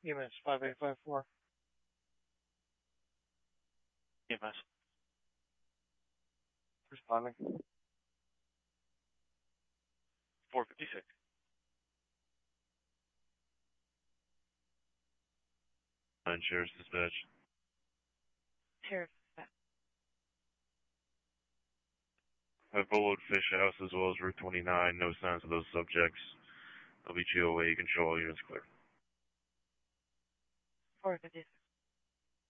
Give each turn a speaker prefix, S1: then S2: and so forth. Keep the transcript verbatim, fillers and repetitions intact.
S1: E M S five eight five four.
S2: E M S.
S1: Responding.
S2: four fifty-six.
S3: Nine Sheriff's Dispatch.
S4: Sheriff Dispatch.
S3: I followed Fish House as well as Route twenty-nine. No signs of those subjects. I'll be G O A. You can show all units clear.
S4: four fifty-six.